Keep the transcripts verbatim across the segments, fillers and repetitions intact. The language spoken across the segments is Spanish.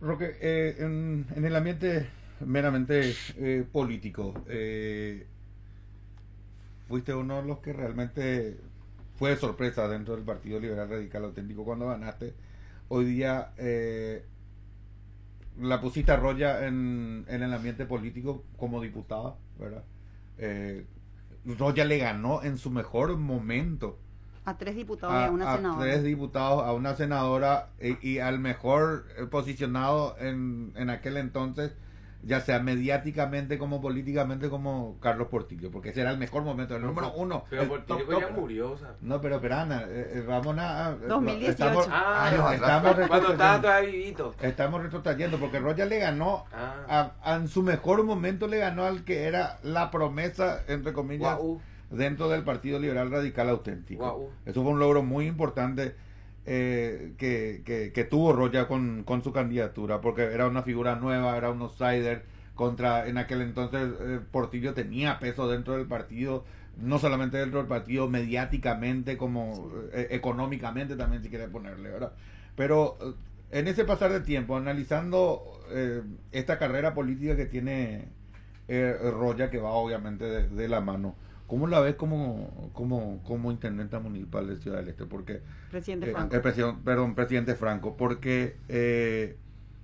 Roque, eh, en, en el ambiente meramente eh, político, eh, fuiste uno de los que realmente fue de sorpresa dentro del Partido Liberal Radical Auténtico cuando ganaste. Hoy día eh, la pusiste a Roya en, en el ambiente político como diputada, ¿verdad? Eh, Roya le ganó en su mejor momento A tres diputados y a a, una a senadora. tres diputados, a una senadora y, y al mejor eh, posicionado en, en aquel entonces, ya sea mediáticamente como políticamente, como Carlos Portillo, porque ese era el mejor momento, el número uno. Pero el Portillo top, ya top. murió, o sea. No, pero espera, Ana, eh, eh, vamos a... dos mil dieciocho. Estamos, Ah, estamos, estamos cuando estaba retrocediendo, todavía vivito. estamos retrotrayendo, porque Roya le ganó, Ah. a, a- en su mejor momento le ganó al que era la promesa, entre comillas, Guau. dentro del Partido Liberal Radical Auténtico. Guau. Eso fue un logro muy importante eh, que, que, que tuvo Roya con, con su candidatura, porque era una figura nueva, era un outsider, contra, en aquel entonces eh, Portillo tenía peso dentro del partido, no solamente dentro del partido, mediáticamente, como eh, económicamente también, si quiere ponerle, ¿verdad? Pero eh, en ese pasar de tiempo, analizando eh, esta carrera política que tiene eh, Roya, que va obviamente de, de la mano, ¿cómo la ves como, como, como intendente municipal de Ciudad del Este? Porque Presidente eh, Franco. el presidente, perdón, presidente Franco, porque eh,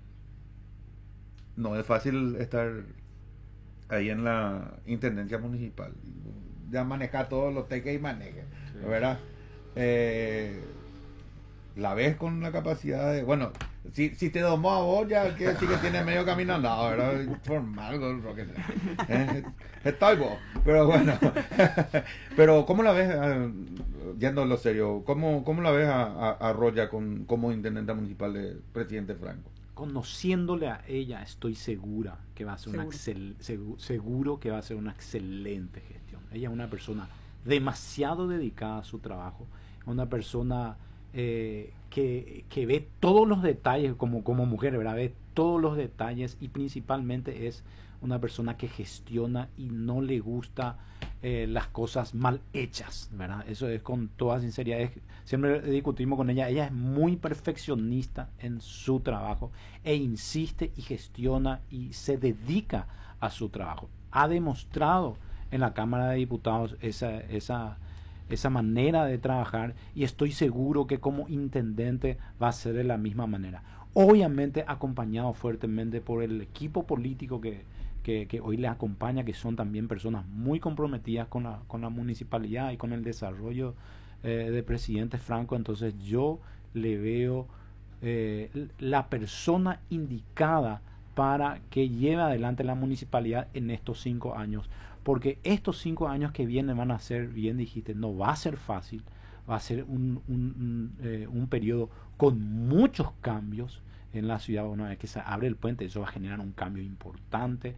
no es fácil estar ahí en la intendencia municipal. Ya manejar todos los teques y manejes, Sí. ¿verdad? Eh, la ves con la capacidad de, bueno, si, si te domó a vos, ya quiere decir que tiene medio camino andado, ¿verdad? Formal, lo que sea. Eh, estoy vos, pero bueno. Pero ¿cómo la ves, eh, yendo a lo serio, cómo, cómo la ves a, a, a Roya con, como intendente municipal de presidente Franco? Conociéndole a ella, estoy segura que va a ser una Seguro. excel, segu- seguro que va a ser una excelente gestión. Ella es una persona demasiado dedicada a su trabajo, una persona eh, que, que ve todos los detalles como, como mujer, ¿verdad? Ve todos los detalles y principalmente es una persona que gestiona y no le gusta eh, las cosas mal hechas, ¿verdad? Eso es con toda sinceridad. Es, siempre discutimos con ella. Ella es muy perfeccionista en su trabajo e insiste y gestiona y se dedica a su trabajo. Ha demostrado en la Cámara de Diputados esa, esa, esa manera de trabajar y estoy seguro que como intendente va a ser de la misma manera. Obviamente acompañado fuertemente por el equipo político que, que, que hoy les acompaña, que son también personas muy comprometidas con la, con la municipalidad y con el desarrollo eh, de presidente Franco. Entonces yo le veo eh, la persona indicada para que lleve adelante la municipalidad en estos cinco años, porque estos cinco años que vienen van a ser, bien dijiste, no va a ser fácil, va a ser un, un, un, eh, un periodo con muchos cambios en la ciudad. Una vez que se abre el puente, eso va a generar un cambio importante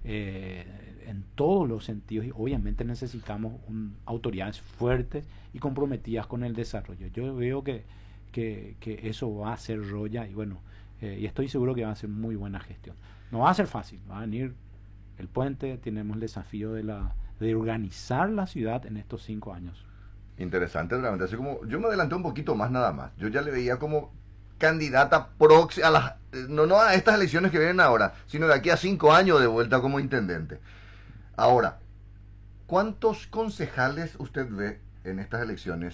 eh, en todos los sentidos y obviamente necesitamos un, autoridades fuertes y comprometidas con el desarrollo. Yo veo que, que, que eso va a ser Roya y bueno, eh, y estoy seguro que va a ser muy buena gestión. No va a ser fácil, va a venir el puente, tenemos el desafío de, la, de organizar la ciudad en estos cinco años. Interesante realmente. Así como yo me adelanté un poquito más nada más. Yo ya le veía como candidata próxima a las, no, no a estas elecciones que vienen ahora, sino de aquí a cinco años de vuelta como intendente. Ahora, ¿cuántos concejales usted ve en estas elecciones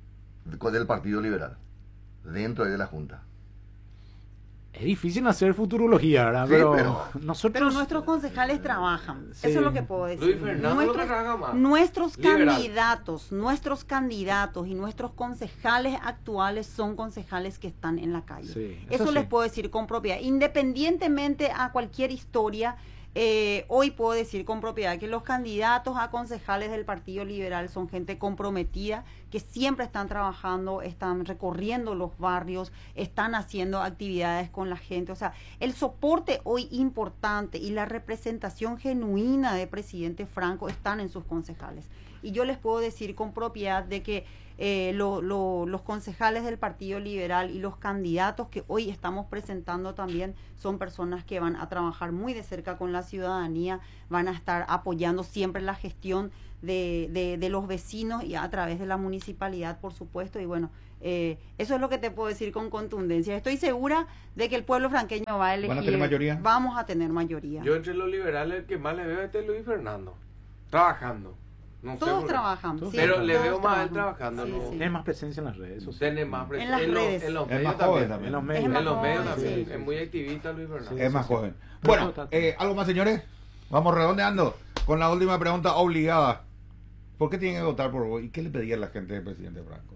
del Partido Liberal dentro de la Junta? Es difícil hacer futurología, ¿verdad? Sí, pero, pero- nosotros... Pero nuestros concejales trabajan. Sí. Eso es lo que puedo decir. Luis Fernando lo nuestros que trabaja más. nuestros Liberal. candidatos, nuestros candidatos y nuestros concejales actuales son concejales que están en la calle. Sí, eso eso les sí. puedo decir con propiedad. Independientemente a cualquier historia, eh, hoy puedo decir con propiedad que los candidatos a concejales del Partido Liberal son gente comprometida, que siempre están trabajando, están recorriendo los barrios, están haciendo actividades con la gente. O sea, el soporte hoy importante y la representación genuina de presidente Franco están en sus concejales. Y yo les puedo decir con propiedad de que eh, lo, lo, los concejales del Partido Liberal y los candidatos que hoy estamos presentando también son personas que van a trabajar muy de cerca con la ciudadanía, van a estar apoyando siempre la gestión de, de, de los vecinos y a través de la municipalidad, por supuesto, y bueno, eh, eso es lo que te puedo decir con contundencia. Estoy segura de que el pueblo franqueño va a elegir. ¿Van a tener mayoría? Vamos a tener mayoría. Yo entre los liberales el que más le veo es este Luis Fernando, trabajando. No todos sé, trabajan, sí, pero le todos veo más a él trabajan. trabajando. Sí, ¿no? sí. Tiene más presencia en las redes sociales. Tiene más En las en, los- redes. en los Es medios más joven también. también. En los Es medios. más En los medios joven, también. sí. Es muy activista Luis Fernando. Sí. Es más joven. Bueno, eh, algo más, señores. Vamos redondeando con la última pregunta obligada. ¿Por qué tienen que votar por vos? ¿Y qué le pedía a la gente del presidente Franco?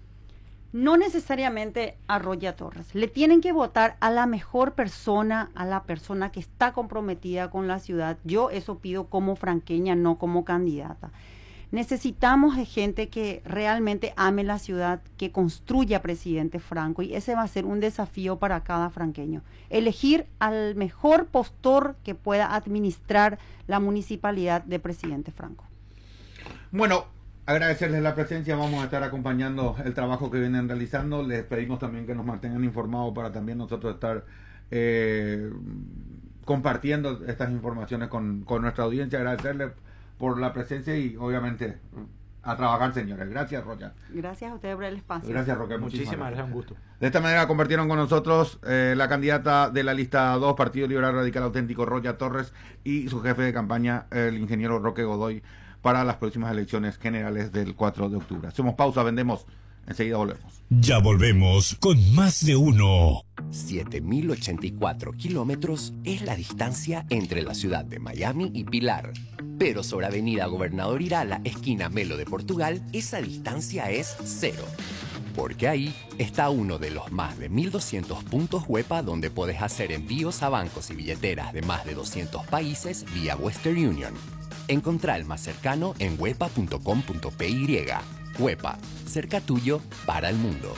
No necesariamente a Roya Torres. Le tienen que votar a la mejor persona, a la persona que está comprometida con la ciudad. Yo eso pido como franqueña, no como candidata. Necesitamos de gente que realmente ame la ciudad, que construya presidente Franco, y ese va a ser un desafío para cada franqueño. Elegir al mejor postor que pueda administrar la municipalidad de presidente Franco. Bueno, agradecerles la presencia, vamos a estar acompañando el trabajo que vienen realizando, les pedimos también que nos mantengan informados para también nosotros estar eh, compartiendo estas informaciones con, con nuestra audiencia, agradecerles por la presencia y obviamente a trabajar, señores. Gracias, Rocha. Gracias a ustedes por el espacio. Gracias, Roque. Muchísimas gracias, un gusto. De esta manera compartieron con nosotros eh, la candidata de la lista dos, Partido Liberal Radical Auténtico, Rocha Torres, y su jefe de campaña, el ingeniero Roque Godoy, para las próximas elecciones generales del cuatro de octubre. Hacemos pausa, vendemos, enseguida volvemos. Ya volvemos con más de uno. siete mil ochenta y cuatro kilómetros es la distancia entre la ciudad de Miami y Pilar. Pero sobre Avenida Gobernador Irala, esquina Melo de Portugal, esa distancia es cero. Porque ahí está uno de los más de mil doscientos puntos Huepa donde puedes hacer envíos a bancos y billeteras de más de doscientos países vía Western Union. Encontrá el más cercano en huepa punto com punto p y. Huepa, cerca tuyo para el mundo.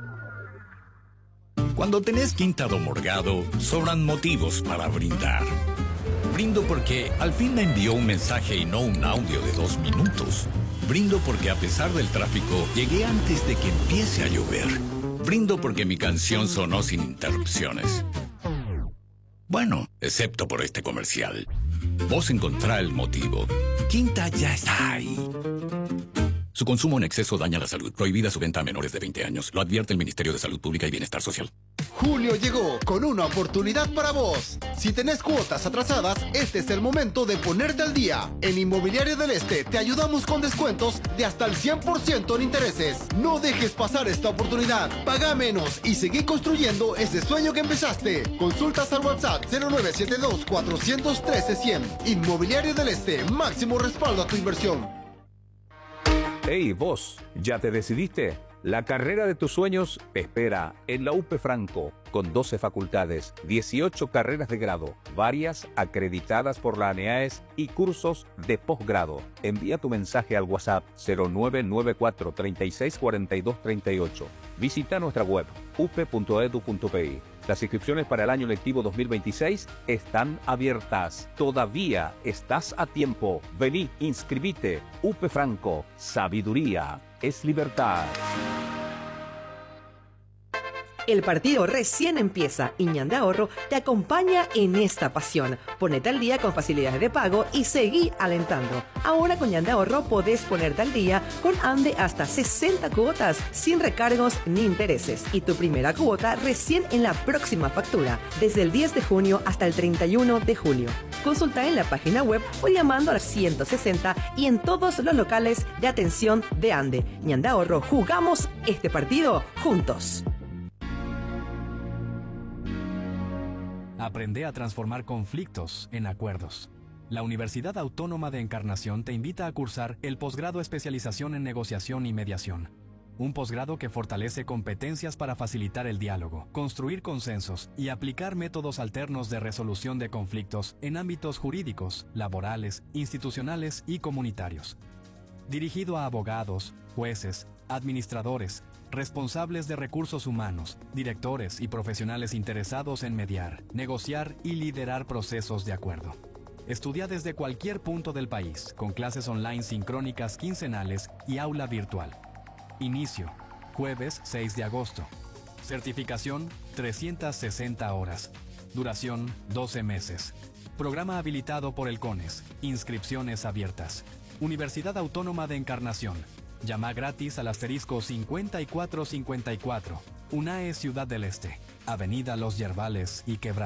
Cuando tenés Quinta do Morgado, sobran motivos para brindar. Brindo porque al fin me envió un mensaje y no un audio de dos minutos. Brindo porque a pesar del tráfico, llegué antes de que empiece a llover. Brindo porque mi canción sonó sin interrupciones. Bueno, excepto por este comercial. Vos encontrá el motivo. Quinta ya está ahí. Su consumo en exceso daña la salud. Prohibida su venta a menores de veinte años. Lo advierte el Ministerio de Salud Pública y Bienestar Social. Julio llegó con una oportunidad para vos. Si tenés cuotas atrasadas, este es el momento de ponerte al día. En Inmobiliaria del Este te ayudamos con descuentos de hasta el cien por ciento en intereses. No dejes pasar esta oportunidad. Paga menos y seguí construyendo ese sueño que empezaste. Consultas al WhatsApp cero nueve siete dos, cuatro uno tres, cien. Inmobiliaria del Este, máximo respaldo a tu inversión. Hey, vos, ¿ya te decidiste? La carrera de tus sueños te espera en la U P Franco, con doce facultades, dieciocho carreras de grado, varias acreditadas por la ANEAES y cursos de posgrado. Envía tu mensaje al WhatsApp cero nueve nueve cuatro, treinta y seis, cuarenta y dos, treinta y ocho. Visita nuestra web u p punto edu punto p i. Las inscripciones para el año lectivo dos mil veintiséis están abiertas. Todavía estás a tiempo. Vení, inscribite. U P Franco. Sabiduría es libertad. El partido recién empieza y Ñan de Ahorro te acompaña en esta pasión. Ponete al día con facilidades de pago y seguí alentando. Ahora con Ñan de Ahorro podés ponerte al día con Ande hasta sesenta cuotas sin recargos ni intereses. Y tu primera cuota recién en la próxima factura, desde el diez de junio hasta el treinta y uno de julio. Consulta en la página web o llamando al ciento sesenta y en todos los locales de atención de Ande. Ñan de Ahorro, jugamos este partido juntos. Aprende a transformar conflictos en acuerdos. La Universidad Autónoma de Encarnación te invita a cursar el posgrado Especialización en Negociación y Mediación. Un posgrado que fortalece competencias para facilitar el diálogo, construir consensos y aplicar métodos alternos de resolución de conflictos en ámbitos jurídicos, laborales, institucionales y comunitarios. Dirigido a abogados, jueces, administradores, responsables de recursos humanos, directores y profesionales interesados en mediar, negociar y liderar procesos de acuerdo. Estudia desde cualquier punto del país, con clases online sincrónicas quincenales y aula virtual. Inicio, jueves seis de agosto. Certificación, trescientas sesenta horas. Duración, doce meses. Programa habilitado por el CONES. Inscripciones abiertas. Universidad Autónoma de Encarnación. Llama gratis al asterisco cincuenta y cuatro cincuenta y cuatro. UNAE Ciudad del Este. Avenida Los Yerbales y Quebradas.